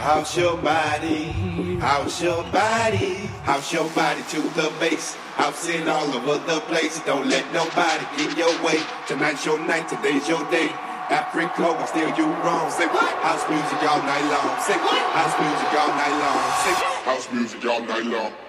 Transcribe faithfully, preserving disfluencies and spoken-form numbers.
House your body, house your body, house your body to the bass. House it all over the place. Don't let nobody get in your way. Tonight's your night, today's your day. Africa will steer you wrong. Say what? House music all night long. Say what? House music all night long. Say what? House music all night long.